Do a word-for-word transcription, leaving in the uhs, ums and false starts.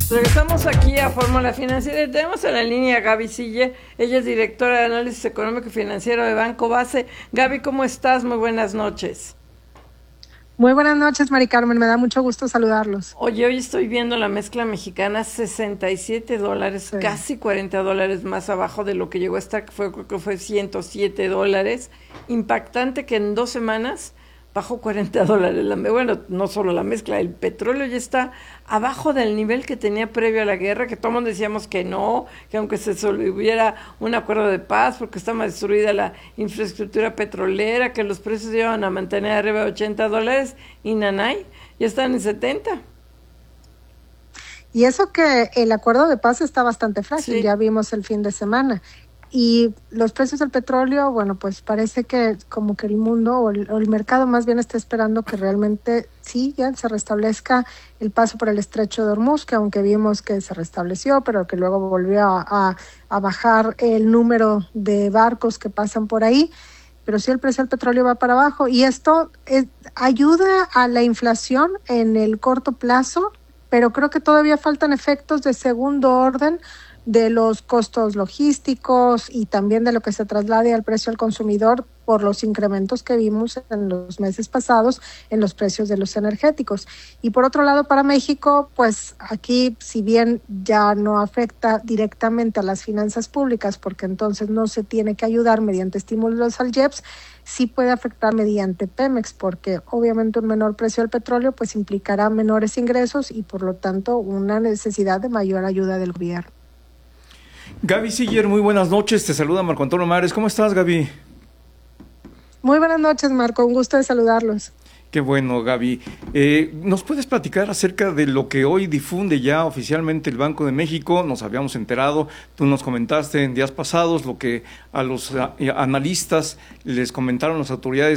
Regresamos aquí a Fórmula Financiera y tenemos en la línea a Gaby Siller. Ella es directora de Análisis Económico y Financiero de Banco Base. Gaby, ¿cómo estás? Muy buenas noches. Muy buenas noches, Mari Carmen, me da mucho gusto saludarlos. Oye, hoy estoy viendo la mezcla mexicana, sesenta y siete dólares, sí. Casi cuarenta dólares más abajo de lo que llegó a estar, que fue, creo que fue ciento siete dólares. Impactante que en dos semanas bajó cuarenta dólares. La, bueno, no solo la mezcla, el petróleo ya está abajo del nivel que tenía previo a la guerra, que todos decíamos que no, que aunque se hubiera un acuerdo de paz, porque estaba destruida la infraestructura petrolera, que los precios iban a mantener arriba de ochenta dólares, y nanay, ya están en setenta. Y eso que el acuerdo de paz está bastante frágil, sí. Ya vimos el fin de semana. Y los precios del petróleo, bueno, pues parece que como que el mundo o el, o el mercado más bien está esperando que realmente sí, ya se restablezca el paso por el estrecho de Hormuz, que aunque vimos que se restableció, pero que luego volvió a, a, a bajar el número de barcos que pasan por ahí, pero sí el precio del petróleo va para abajo y esto es, ayuda a la inflación en el corto plazo, pero creo que todavía faltan efectos de segundo orden de los costos logísticos y también de lo que se traslade al precio al consumidor por los incrementos que vimos en los meses pasados en los precios de los energéticos. Y por otro lado, para México, pues aquí, si bien ya no afecta directamente a las finanzas públicas, porque entonces no se tiene que ayudar mediante estímulos al I E P S, sí puede afectar mediante Pemex, porque obviamente un menor precio del petróleo pues implicará menores ingresos y por lo tanto una necesidad de mayor ayuda del gobierno. Gaby Siller, muy buenas noches, te saluda Marco Antonio Mares. ¿Cómo estás, Gaby? Muy buenas noches, Marco, un gusto de saludarlos. Qué bueno, Gaby. Eh, ¿Nos puedes platicar acerca de lo que hoy difunde ya oficialmente el Banco de México? Nos habíamos enterado, tú nos comentaste en días pasados lo que a los a, analistas les comentaron las autoridades